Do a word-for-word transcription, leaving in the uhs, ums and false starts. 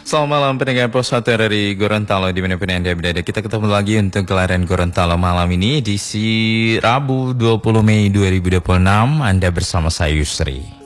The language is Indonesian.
Selamat malam pendengar Pos satu dari Gorontalo dimanapun Anda berada. Kita ketemu lagi untuk gelaran Gorontalo malam ini edisi Rabu dua puluh Mei dua ribu dua puluh enam. Anda bersama saya Yusri.